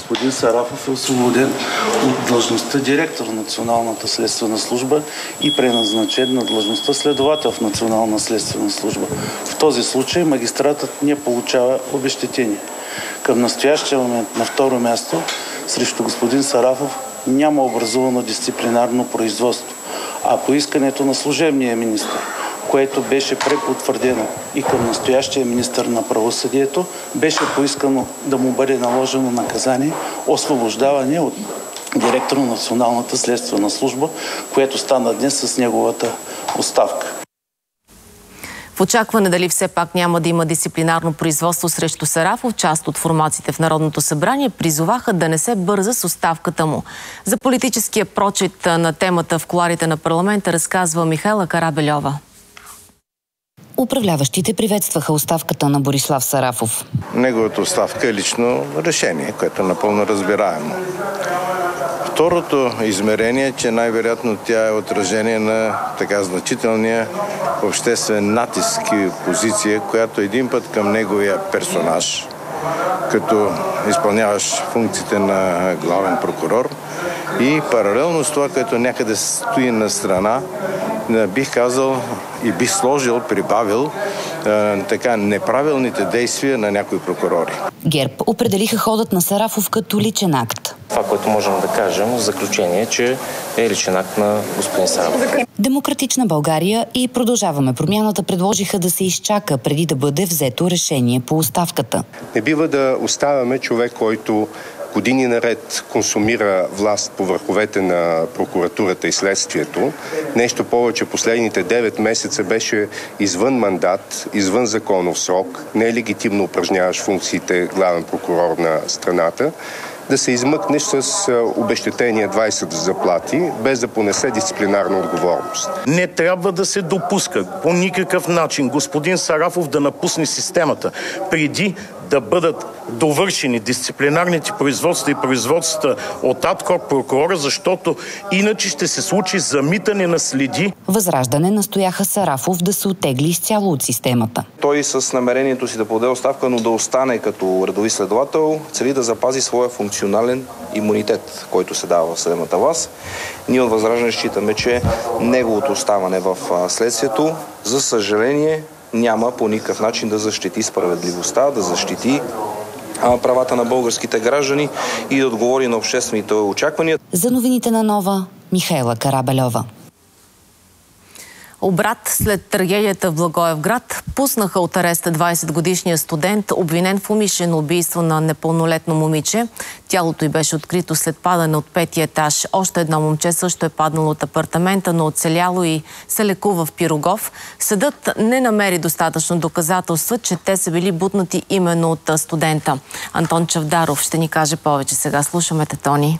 господин Сарафов е освободен от длъжността директор на Националната следствена служба и преназначен на длъжността следовател в Национална следствена служба. В този случай магистратът не получава обезщетение. Към настоящия момент на второ място срещу господин Сарафов няма образувано дисциплинарно производство, а по искането на служебния министър, което беше препотвърдено и към настоящия министър на правосъдието, беше поискано да му бъде наложено наказание освобождаване от директор на Националната следствена служба, което стана днес с неговата оставка. В очакване дали все пак няма да има дисциплинарно производство срещу Сарафов, част от формациите в Народното събрание призоваха да не се бърза с оставката му. За политическия прочит на темата в кулоарите на парламента разказва Михайла Карабельова. Управляващите приветстваха оставката на Борислав Сарафов. Неговата оставка е лично решение, което е напълно разбираемо. Второто измерение е, че най-вероятно тя е отражение на така значителния обществен натиск и позиция, която един път към неговия персонаж, като изпълняваш функциите на главен прокурор, и паралелно с това, което някъде стои на страна, бих казал и бих сложил, прибавил така неправилните действия на някои прокурори. ГЕРБ определиха ходът на Сарафов като личен акт. Това, което можем да кажем в заключение е, че е личен акт на господин Сарафов. Демократична България и Продължаваме промяната предложиха да се изчака преди да бъде взето решение по оставката. Не бива да оставяме човек, който години наред консумира власт по върховете на прокуратурата и следствието. Нещо повече, последните 9 месеца беше извън мандат, извън законов срок, нелегитимно упражняваш функциите главен прокурор на страната, да се измъкнеш с обезщетение 20 заплати, без да понесе дисциплинарна отговорност. Не трябва да се допуска по никакъв начин господин Сарафов да напусне системата преди да бъдат довършени дисциплинарните производства и производствата от АДКОР прокурора, защото иначе ще се случи замитане на следи. Възраждане настояха Сарафов да се оттегли изцяло от системата. Той с намерението си да подаде оставка, но да остане като редови следовател, цели да запази своя функционален имунитет, който се дава в съдебната власт. Ние от Възраждане считаме, че неговото оставане в следствието, за съжаление, няма по никакъв начин да защити справедливостта, да защити правата на българските граждани и да отговори на обществените очаквания. За новините на Нова, Михайла Карабельова. Обрат след трагедията в Благоевград пуснаха от ареста 20-годишния студент, обвинен в умишлено убийство на непълнолетно момиче. Тялото й беше открито след падане от 5-ти етаж. Още едно момче също е паднало от апартамента, но оцеляло и се лекува в Пирогов. Съдът не намери достатъчно доказателства, че те са били бутнати именно от студента. Антон Чавдаров ще ни каже повече. Сега слушаме те, Тони.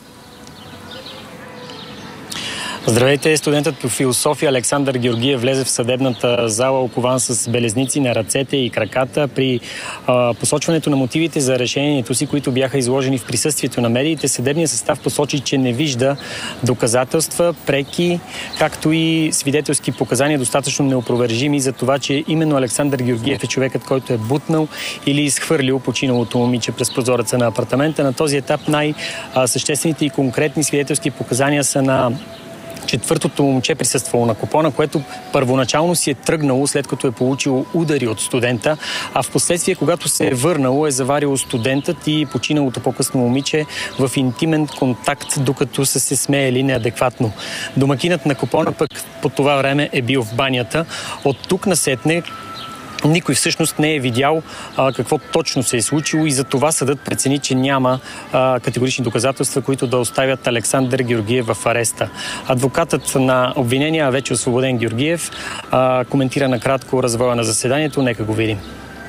Здравейте! Студентът по философия Александър Георгиев влезе в съдебната зала, окован с белезници на ръцете и краката. При посочването на мотивите за решението си, които бяха изложени в присъствието на медиите, съдебният състав посочи, че не вижда доказателства, преки, както и свидетелски показания достатъчно неопровержими за това, че именно Александър Георгиев е човекът, който е бутнал или изхвърлил починалото момиче през прозореца на апартамента. На този етап най-съществените и конкретни свидетелски показания са на четвъртото момче, присъствало на купона, което първоначално си е тръгнало, след като е получило удари от студента, а в последствие, когато се е върнало, е заварило студентът и починалото по-късно момиче в интимен контакт, докато са се смеяли неадекватно. Домакинът на купона пък по това време е бил в банята. От тук насетне никой всъщност не е видял какво точно се е случило и за това съдът прецени, че няма категорични доказателства, които да оставят Александър Георгиев в ареста. Адвокатът на обвинения, вече освободен Георгиев, коментира накратко развоя на заседанието. Нека го видим.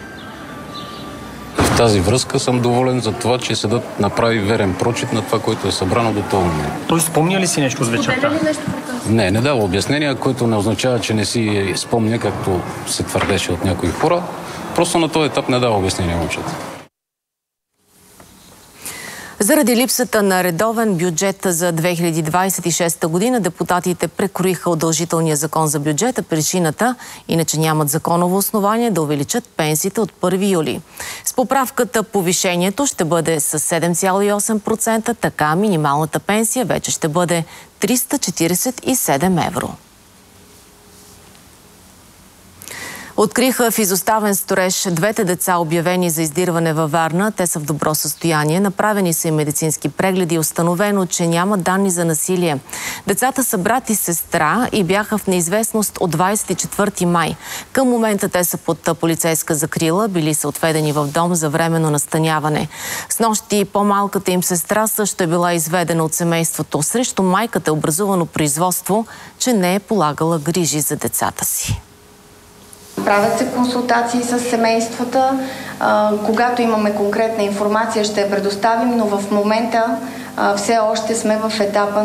В тази връзка съм доволен за това, че съдът направи верен прочит на това, което е събрано до този момент. Той спомня ли си нещо с вечерта? Не дава обяснения, което не означава, че не си спомня, както се твърдеше от някои хора. Просто на този етап не дава обяснения момчета. Заради липсата на редовен бюджет за 2026 година, депутатите прекроиха удължителния закон за бюджета. Причината, иначе нямат законово основание да увеличат пенсиите от 1 юли. С поправката повишението ще бъде с 7,8%, така минималната пенсия вече ще бъде 347 евро. Откриха в изоставен строеж двете деца, обявени за издирване във Варна. Те са в добро състояние. Направени са и медицински прегледи и установено, че няма данни за насилие. Децата са брат и сестра и бяха в неизвестност от 24 май. Към момента те са под полицейска закрила, били са отведени в дом за временно настаняване. Снощи по-малката им сестра също е била изведена от семейството. Срещу майката е образувано производство, че не е полагала грижи за децата си. Правят се консултации с семействата. Когато имаме конкретна информация, ще я предоставим, но в момента все още сме в етапа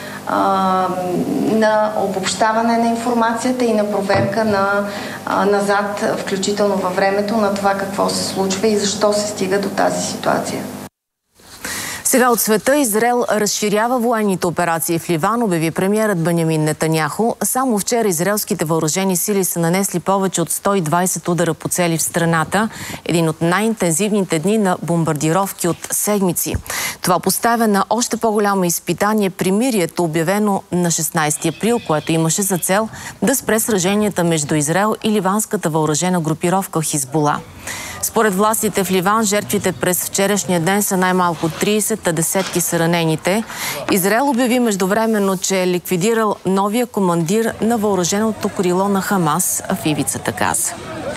на обобщаване на информацията и на проверка назад, включително във времето, на това какво се случва и защо се стига до тази ситуация. Сега от света Израел разширява военните операции в Ливан, обяви премиерът Бенямин Нетаняху. Само вчера израелските въоръжени сили са нанесли повече от 120 удара по цели в страната. Един от най-интензивните дни на бомбардировки от седмици. Това поставя на още по-голямо изпитание примирието, обявено на 16 април, което имаше за цел да спре сраженията между Израел и ливанската въоръжена групировка Хизбула. Според властите в Ливан, жертвите през вчерашния ден са най-малко 30, а десетки са ранените. Израел обяви междувременно, че е ликвидирал новия командир на въоръженото крило на Хамас в ивицата Газа.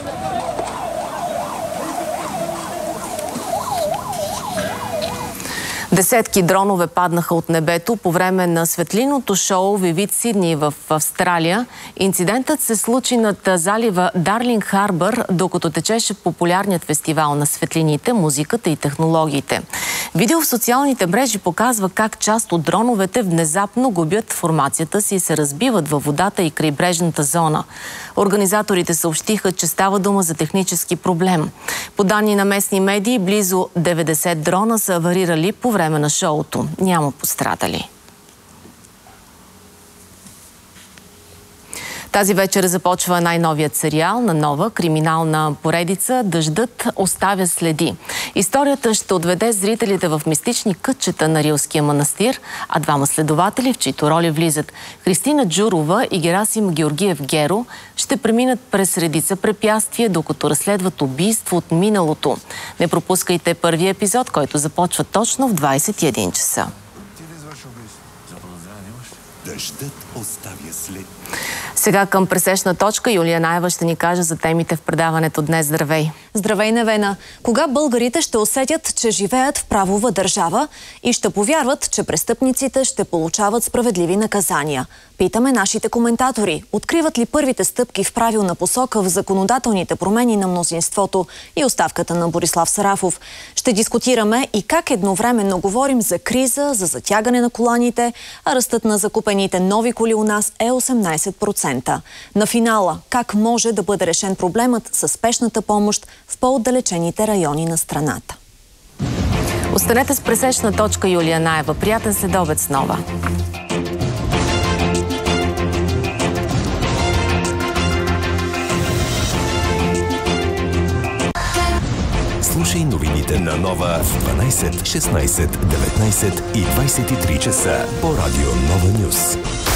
Десетки дронове паднаха от небето по време на светлинното шоу Vivid Sydney в Австралия. Инцидентът се случи над залива Дарлинг Харбър, докато течеше популярният фестивал на светлините, музиката и технологиите. Видео в социалните мрежи показва как част от дроновете внезапно губят формацията си и се разбиват във водата и крайбрежната зона. Организаторите съобщиха, че става дума за технически проблем. По данни на местни медии, близо 90 дрона са аварирали по време на шоуто. Няма пострадали. Тази вечер започва най-новият сериал на нова криминална поредица «Дъждът оставя следи». Историята ще отведе зрителите в мистични кътчета на Рилския манастир, а двама следователи, в чието роли влизат Христина Джурова и Герасим Георгиев Геро, ще преминат през редица препятствия, докато разследват убийство от миналото. Не пропускайте първия епизод, който започва точно в 21 часа. Дъждът оставя след. Сега към пресечна точка Юлия Наева ще ни каже за темите в предаването днес. Здравей! Здравей, Невена! Кога българите ще усетят, че живеят в правова държава и ще повярват, че престъпниците ще получават справедливи наказания? Питаме нашите коментатори. Откриват ли първите стъпки в правилна посока в законодателните промени на мнозинството и оставката на Борислав Сарафов? Ще дискутираме и как едновременно говорим за криза, за затягане на коланите, а ръстът на закупените нови коли у нас е 18%. На финала, как може да бъде решен проблемът с спешната помощ в по-отдалечените райони на страната? Останете с пресечна точка, Юлия Наева. Приятен следобед с нова. Слушай новините на Нова в 12, 16, 19 и 23 часа по Радио Нова Нюс.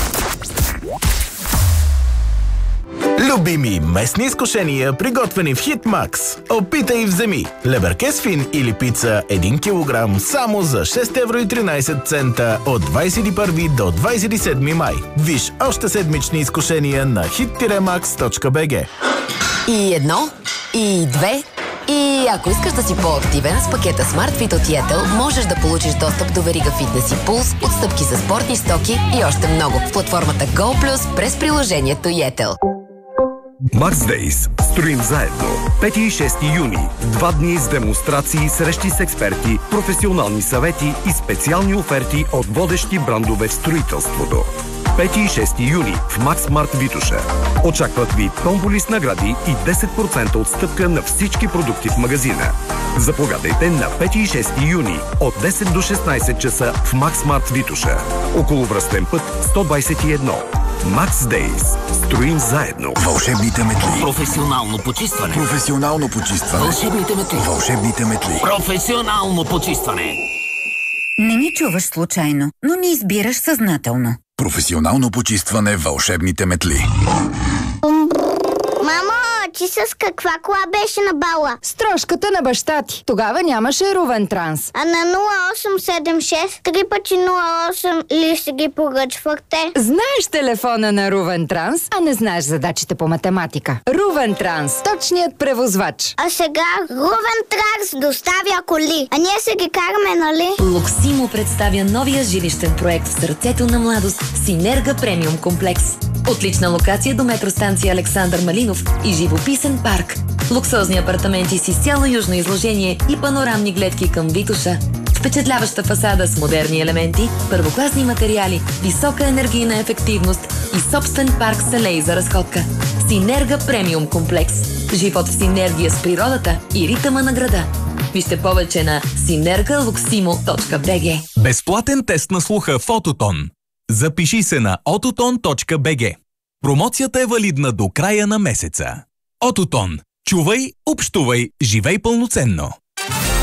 Любими местни изкушения, приготвени в Хитмакс. Опитай и вземи. Леберкес фин или пица 1 кг само за 6,13 евро от 21 до 27 май. Виж още седмични изкушения на hit-max.bg. И едно, и две, и ако искаш да си по-активен, с пакета SmartFit от Yettel можеш да получиш достъп до верига Fitness и Pulse, отстъпки за спортни стоки и още много в платформата Go+ през приложението Yettel. Max Days. Строим заедно. 5 и 6 юни. 2 дни с демонстрации, срещи с експерти, професионални съвети и специални оферти от водещи брандове в строителството. 5 и 6 юни в Максмарт Витоша. Очакват ви томболи с награди и 10% отстъпка на всички продукти в магазина. Заповядайте на 5 и 6 юни от 10 до 16 часа в Максмарт Витоша. Околовръстен път 121. Макс Дейс. Строим заедно. Вълшебните метли. Професионално почистване. Професионално почистване. Вълшебните метли. Вълшебните метли. Професионално почистване. Не ни чуваш случайно, но ни избираш съзнателно. Професионално почистване. Вълшебните метли. Мамо, ти с каква кола беше на бала? С трошката на баща ти. Тогава нямаше Рувен Транс. А на 0876 3 пъти 08 ли си ги поръчвахте? Знаеш телефона на Рувен Транс, а не знаеш задачите по математика. Рувен Транс, точният превозвач. А сега Рувен Транс доставя коли. А ние се ги караме, нали? Луксимо представя новия жилищен проект в сърцето на младост Синерга премиум комплекс. Отлична локация до метростанция Александър Малинов и живописен парк. Луксозни апартаменти с изцяло южно изложение и панорамни гледки към Витоша. Впечатляваща фасада с модерни елементи, първокласни материали, висока енергийна ефективност и собствен парк с алеи за разходка. Синерга премиум комплекс. Живот в синергия с природата и ритъма на града. Вижте повече на synergaluximo.bg. Безплатен тест на слуха в Ототон. Запиши се на ototon.bg. Промоцията е валидна до края на месеца. Ототон. Чувай, общувай, живей пълноценно.